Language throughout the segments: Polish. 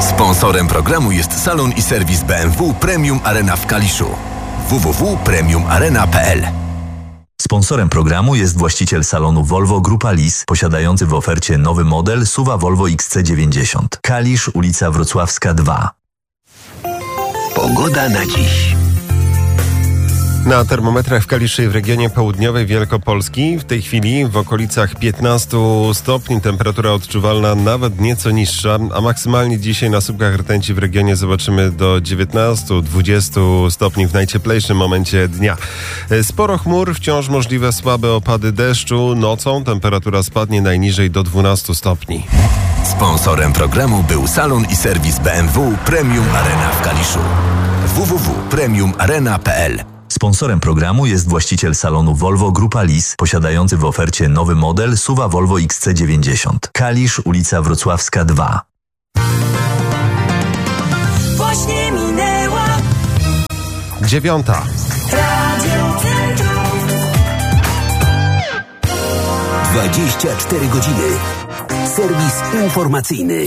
Sponsorem programu jest salon i serwis BMW Premium Arena w Kaliszu. www.premiumarena.pl. Sponsorem programu jest właściciel salonu Volvo Grupa Lis, posiadający w ofercie nowy model SUV Volvo XC90. Kalisz, ulica Wrocławska 2. Pogoda na dziś. Na termometrach w Kaliszu i w regionie południowej Wielkopolski w tej chwili w okolicach 15 stopni, temperatura odczuwalna nawet nieco niższa, a maksymalnie dzisiaj na słupkach rtęci w regionie zobaczymy do 19-20 stopni w najcieplejszym momencie dnia. Sporo chmur, wciąż możliwe słabe opady deszczu, nocą temperatura spadnie najniżej do 12 stopni. Sponsorem programu był salon i serwis BMW Premium Arena w Kaliszu. www.premiumarena.pl. Sponsorem programu jest właściciel salonu Volvo Grupa Lis, posiadający w ofercie nowy model SUV Volvo XC90. Kalisz, ulica Wrocławska 2. Właśnie minęła 9. Radio Centrum. 24 godziny. Serwis informacyjny.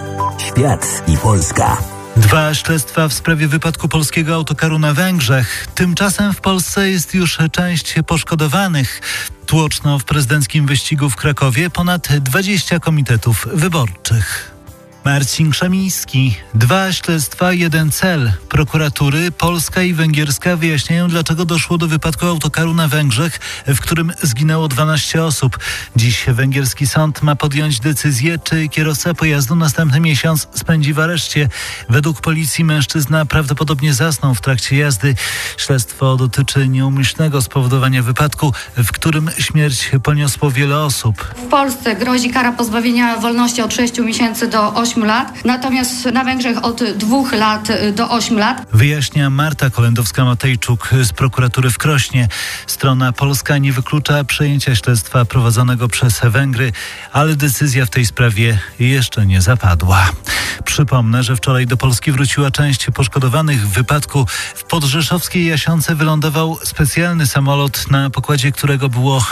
Świat i Polska. 2 śledztwa w sprawie wypadku polskiego autokaru na Węgrzech. Tymczasem w Polsce jest już część poszkodowanych. Tłoczno w prezydenckim wyścigu w Krakowie ponad 20 komitetów wyborczych. Marcin Krzemiński. 2 śledztwa, 1 cel. Prokuratury polska i węgierska wyjaśniają, dlaczego doszło do wypadku autokaru na Węgrzech, w którym zginęło 12 osób. Dziś węgierski sąd ma podjąć decyzję, czy kierowca pojazdu następny miesiąc spędzi w areszcie. Według policji mężczyzna prawdopodobnie zasnął w trakcie jazdy. Śledztwo dotyczy nieumyślnego spowodowania wypadku, w którym śmierć poniosło wiele osób. W Polsce grozi kara pozbawienia wolności od 6 miesięcy do 8 lat, natomiast na Węgrzech od 2 lat do 8 lat. Wyjaśnia Marta Kolendowska-Matejczuk z prokuratury w Krośnie. Strona polska nie wyklucza przejęcia śledztwa prowadzonego przez Węgry, ale decyzja w tej sprawie jeszcze nie zapadła. Przypomnę, że wczoraj do Polski wróciła część poszkodowanych w wypadku. W podrzeszowskiej Jasionce wylądował specjalny samolot, na pokładzie którego było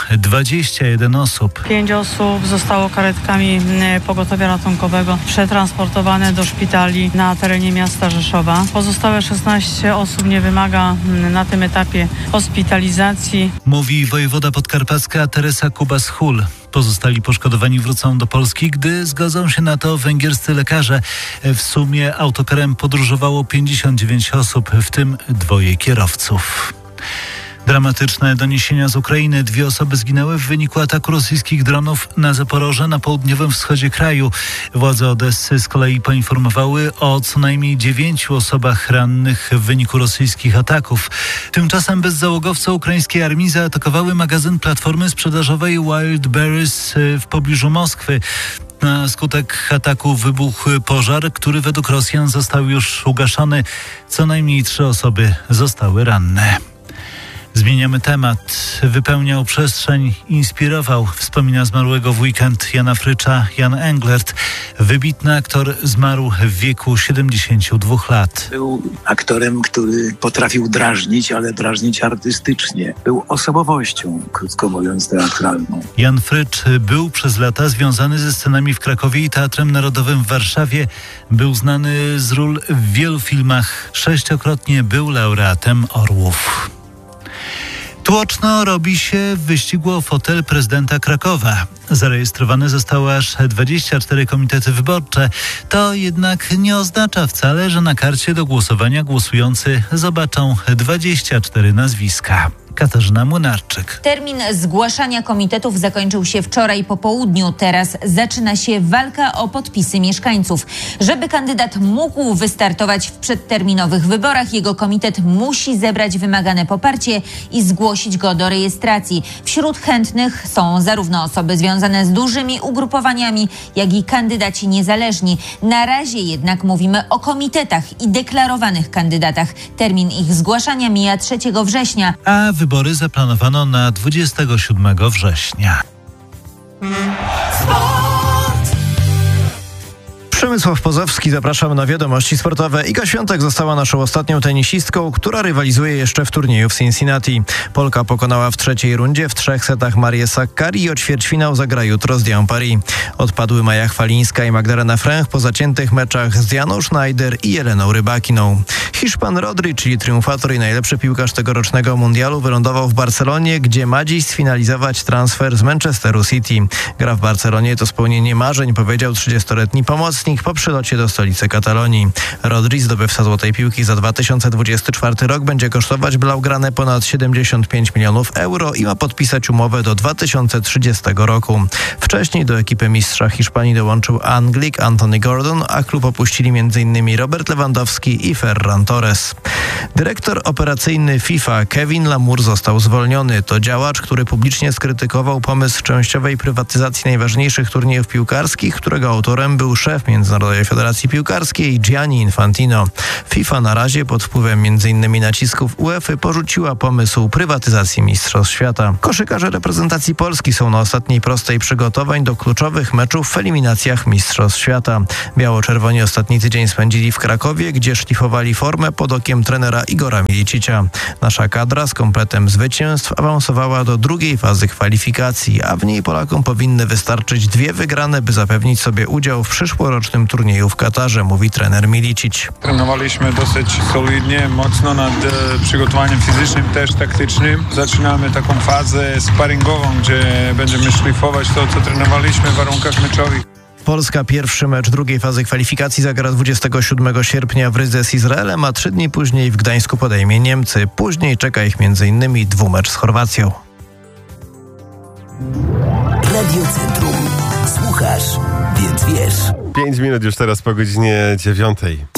21 osób. 5 osób zostało karetkami pogotowia ratunkowego przetransportowane do szpitali na terenie miasta Rzeszowa. Pozostałe 16 osób nie wymaga na tym etapie hospitalizacji. Mówi wojewoda podkarpacka Teresa Kubas-Hul. Pozostali poszkodowani wrócą do Polski, gdy zgodzą się na to węgierscy lekarze. W sumie autokarem podróżowało 59 osób, w tym 2 kierowców. Dramatyczne doniesienia z Ukrainy. 2 osoby zginęły w wyniku ataku rosyjskich dronów na Zaporoże na południowym wschodzie kraju. Władze Odessy z kolei poinformowały o co najmniej 9 osobach rannych w wyniku rosyjskich ataków. Tymczasem bezzałogowce ukraińskiej armii zaatakowały magazyn platformy sprzedażowej Wildberries w pobliżu Moskwy. Na skutek ataku wybuchł pożar, który według Rosjan został już ugaszony. Co najmniej 3 osoby zostały ranne. Zmieniamy temat. Wypełniał przestrzeń, inspirował, wspomina zmarłego w weekend Jana Frycza Jan Englert. Wybitny aktor zmarł w wieku 72 lat. Był aktorem, który potrafił drażnić, ale drażnić artystycznie. Był osobowością, krótko mówiąc, teatralną. Jan Frycz był przez lata związany ze scenami w Krakowie i Teatrem Narodowym w Warszawie. Był znany z ról w wielu filmach. 6-krotnie był laureatem Orłów. Tłoczno robi się w wyścigu o fotel prezydenta Krakowa. Zarejestrowane zostały aż 24 komitety wyborcze. To jednak nie oznacza wcale, że na karcie do głosowania głosujący zobaczą 24 nazwiska. Katarzyna Młynarczyk. Termin zgłaszania komitetów zakończył się wczoraj po południu. Teraz zaczyna się walka o podpisy mieszkańców. Żeby kandydat mógł wystartować w przedterminowych wyborach, jego komitet musi zebrać wymagane poparcie i zgłosić go do rejestracji. Wśród chętnych są zarówno osoby związane z dużymi ugrupowaniami, jak i kandydaci niezależni. Na razie jednak mówimy o komitetach i deklarowanych kandydatach. Termin ich zgłaszania mija 3 września. A wybory zaplanowano na 27 września. Przemysław Pozowski, zapraszamy na wiadomości sportowe. Iga Świątek została naszą ostatnią tenisistką, która rywalizuje jeszcze w turnieju w Cincinnati. Polka pokonała w trzeciej rundzie w 3 setach Marię Sakkari i o ćwierćfinał zagra jutro z Dianą Paris. Odpadły Maja Chwalińska i Magdalena Fręch po zaciętych meczach z Dianą Schneider i Jeleną Rybakiną. Hiszpan Rodri, czyli triumfator i najlepszy piłkarz tegorocznego mundialu, wylądował w Barcelonie, gdzie ma dziś sfinalizować transfer z Manchesteru City. Gra w Barcelonie to spełnienie marzeń, powiedział 30-letni pomocnik po przylocie do stolicy Katalonii. Rodri, zdobywca złotej piłki za 2024 rok, będzie kosztować blaugrane ponad 75 milionów euro i ma podpisać umowę do 2030 roku. Wcześniej do ekipy mistrza Hiszpanii dołączył Anglik Anthony Gordon, a klub opuścili m.in. Robert Lewandowski i Ferran Torres. Dyrektor operacyjny FIFA Kevin Lamour został zwolniony. To działacz, który publicznie skrytykował pomysł częściowej prywatyzacji najważniejszych turniejów piłkarskich, którego autorem był szef Międzynarodowej Federacji Piłkarskiej Gianni Infantino. FIFA na razie pod wpływem m.in. nacisków UEFA porzuciła pomysł prywatyzacji Mistrzostw Świata. Koszykarze reprezentacji Polski są na ostatniej prostej przygotowań do kluczowych meczów w eliminacjach Mistrzostw Świata. Biało-czerwoni ostatni tydzień spędzili w Krakowie, gdzie szlifowali formę pod okiem trenera Igora Milicicia. Nasza kadra z kompletem zwycięstw awansowała do drugiej fazy kwalifikacji, a w niej Polakom powinny wystarczyć 2 wygrane, by zapewnić sobie udział w przyszłorocznym turnieju w Katarze, mówi trener Milicic. Trenowaliśmy dosyć solidnie, mocno nad przygotowaniem fizycznym, też taktycznym. Zaczynamy taką fazę sparingową, gdzie będziemy szlifować to, co trenowaliśmy w warunkach meczowych. Polska pierwszy mecz drugiej fazy kwalifikacji zagra 27 sierpnia w Rydze z Izraelem, a 3 dni później w Gdańsku podejmie Niemcy. Później czeka ich m.in. dwumecz z Chorwacją. Radio Centrum. Słuchasz, więc wiesz. 5 minut już teraz po godzinie 9.